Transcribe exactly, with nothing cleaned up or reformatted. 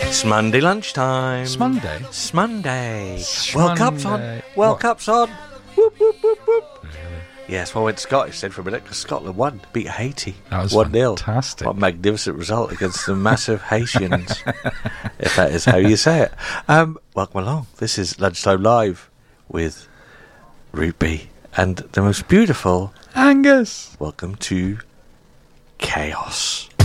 It's Monday lunchtime. It's Monday. It's Monday. It's World Cup's on. Monday. World What? Cup's on. Whoop, whoop, whoop, whoop. Yes, well, I went Scottish then for a minute because Scotland won, beat Haiti. That was one nil. fantastic. What a magnificent result against the massive Haitians, if that is how you say it. Um, welcome along. This is Lunchtime Live with Ruby and the most beautiful Angus. Welcome to Chaos.